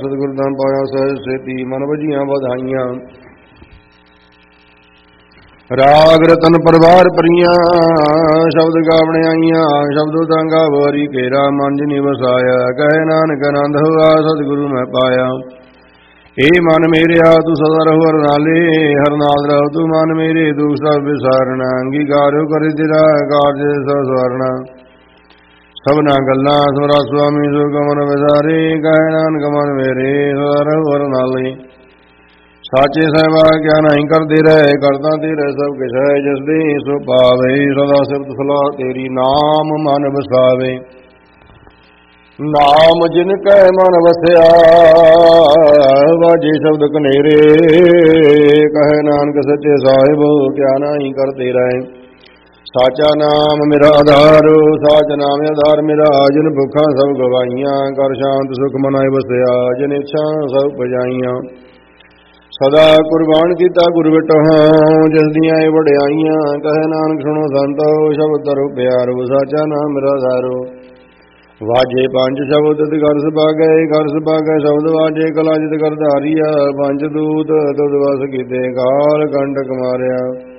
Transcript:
ਸਤਿਗੁਰ ਦਾ ਪਾਇਆ ਸਹਿਜ ਸੇਤੀ ਮਨ ਵਜੀਆਂ ਵਧਾਈਆਂ। ਰਾਗ ਰਤਨ ਪਰਵਾਰ ਪਰੀਆਂ ਸ਼ਬਦ ਗਾਵਣ ਆਈਆਂ। ਸ਼ਬਦੋ ਤਾਂ ਗਾਵਰੀ ਕੇਰਾ ਮਨ ਜਿ ਵਸਾਇਆ। ਕਹੇ ਨਾਨਕ ਆਨੰਦ ਹੋਆ ਸਤਿਗੁਰੂ ਮੈਂ ਪਾਇਆ। ਏ ਮਨ ਮੇਰਿਆ ਤੂੰ ਸਦਾ ਰਹੋ ਹਰ ਨਾਲੇ। ਹਰ ਨਾਲ ਰਹੋ ਤੂੰ ਮਨ ਮੇਰੇ ਦੁਖ ਸਭ ਵਿਸਾਰਣਾ। ਅੰਗੀਕਾਰੋ ਕਰੇ ਤੇਰਾ ਕਾਰਜ ਸਭ ਸਵਾਰਣਾ। ਸਭਨਾ ਗੱਲਾਂ ਸੁਰਾ ਸੁਆਮੀ ਸੋ ਕਮਨ ਵਿਸਾਰੇ। ਕਹੇ ਨਾਨਕ ਮਨ ਮੇਰੇ ਸਦਾ ਰਹੋ ਹਰ ਨਾਲੇ। ਸਾਚੇ ਸਾਹਿਬਾ ਕਿਆ ਨਹੀਂ ਕਰਦੇ ਰਹੇ ਕਰਦਾ ਤੇਰੇ ਸਭ ਕਿਛ ਹੈ। ਜਿਸ ਦੇ ਸੋ ਪਾਵੇ ਸਦਾ ਸਿਫਤ ਸਲਾਹ ਤੇਰੀ ਨਾਮ ਮਨ ਵਸਾਵੇ। ਨਾਮ ਜਿਨ ਕੈ ਮਨ ਵਸਿਆ ਵਾਜੇ ਸ਼ਬਦ ਕਨੇਰੇ। ਕਹੇ ਨਾਨਕ ਸੱਚੇ ਸਾਹਿਬ ਕਿਆ ਨਹੀਂ ਕਰਦੇ ਰਹੇ। ਸਾਚਾ ਨਾਮ ਮੇਰਾ ਆਧਾਰ ਸਾਚ ਨਾਮ ਆਧਾਰ ਮੇਰਾ। ਜਿਨ ਭੁੱਖਾਂ ਸਭ ਗਵਾਈਆਂ ਕਰ ਸ਼ਾਂਤ ਸੁਖ ਮਨਾਇ ਵਸਿਆ। ਜਿਨ ਇੱਛਾ ਸਭ ਪਜਾਈਆਂ ਸਦਾ ਕੁਰਬਾਨ ਕੀਤਾ ਗੁਰ ਵਿਟਹੁ। ਜਿਸ ਦੀਆਂ ਇਹ ਵਡਿਆਈਆਂ ਕਹੇ ਨਾਨਕ ਸੁਣੋ ਸੰਤੋ ਸ਼ਬਦ ਧਰੋ ਪਿਆਰੋ। ਸਾਚਾ ਨਾਮ ਮੇਰਾ ਆਧਾਰੋ ਵਾਜੇ ਪੰਜ ਸ਼ਬਦ ਤਿਤ ਕਰ ਸੁਭਾਗੈ। ਕਰ ਸੁਭਾਗੈ ਸ਼ਬਦ ਵਾਜੇ ਕਲਾ ਜਿਤ ਕਰ ਧਾਰੀਆ। ਪੰਜ ਦੂਤ ਤੁਧ ਵਸ ਕੀਤੇ ਕਾਲ ਕੰਟਕ ਮਾਰਿਆ।